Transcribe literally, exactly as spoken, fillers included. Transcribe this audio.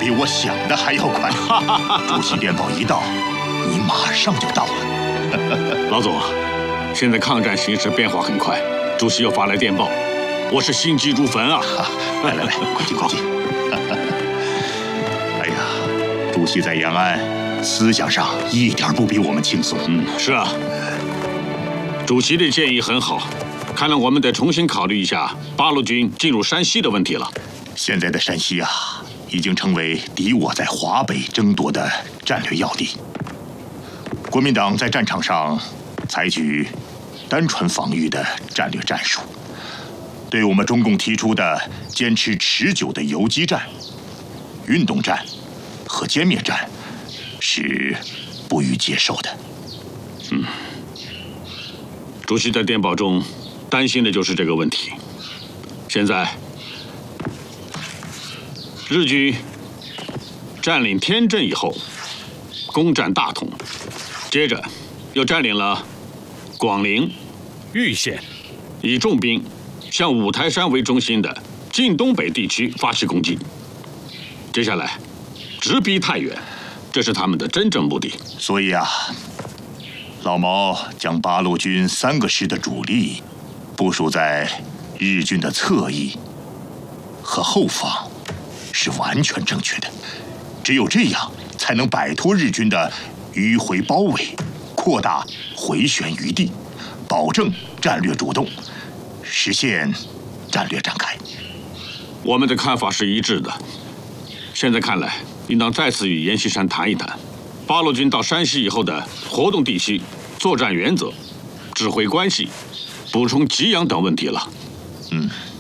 比我想的还要快。主席电报一到，你马上就到了。 老总，现在抗战形势变化很快，主席又发来电报，我是心急如焚啊！ 来来来，快进快进。哎呀，主席在延安，思想上一点不比我们轻松。 嗯，是啊。主席的建议很好，看来我们得重新考虑一下八路军进入山西的问题了。 现在的山西啊，已经成为敌我在华北争夺的战略要地。国民党在战场上采取单纯防御的战略战术，对我们中共提出的坚持持久的游击战、运动战和歼灭战是不予接受的。 嗯，主席在电报中担心的就是这个问题。现在，日军占领天镇以后，攻占大同，接着又占领了广陵、 玉县， 以重兵向五台山为中心的晋东北地区发起攻击。接下来，直逼太原，这是他们的真正目的。 所以啊，老毛将八路军三个师的主力部署在日军的侧翼和后方，是完全正确的。只有这样，才能摆脱日军的迂回包围，扩大回旋余地，保证战略主动，实现战略展开。 我们的看法是一致的。现在看来，应当再次与阎锡山谈一谈八路军到山西以后的活动地区、作战原则、指挥关系、补充给养等问题了。 嗯。